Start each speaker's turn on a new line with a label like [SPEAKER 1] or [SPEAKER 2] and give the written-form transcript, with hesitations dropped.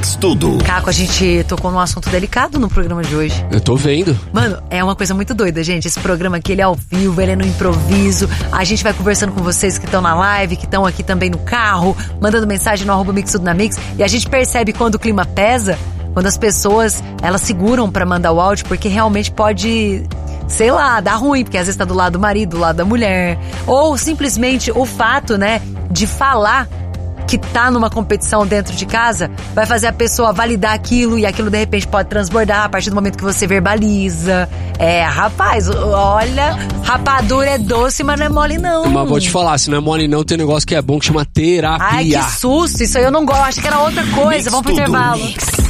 [SPEAKER 1] Mix Tudo.
[SPEAKER 2] Caco, a gente tocou num assunto delicado no programa de hoje.
[SPEAKER 3] Eu tô vendo.
[SPEAKER 2] Mano, é uma coisa muito doida, gente. Esse programa aqui, ele é ao vivo, ele é no improviso. A gente vai conversando com vocês que estão na live, que estão aqui também no carro, mandando mensagem no @Mix Tudo na Mix. E a gente percebe quando o clima pesa, quando as pessoas, elas seguram pra mandar o áudio, porque realmente pode, sei lá, dar ruim, porque às vezes tá do lado do marido, do lado da mulher. Ou simplesmente o fato, né, de falar que tá numa competição dentro de casa, vai fazer a pessoa validar aquilo, e aquilo de repente pode transbordar a partir do momento que você verbaliza. Rapaz, olha, rapadura é doce, mas não é mole não.
[SPEAKER 3] Mas vou te falar, se não é mole não, tem um negócio que é bom que chama terapia.
[SPEAKER 2] Ai, que susto, isso aí eu não gosto, acho que era outra coisa.
[SPEAKER 1] Mix
[SPEAKER 2] Vamos pro
[SPEAKER 1] Tudo.
[SPEAKER 2] intervalo.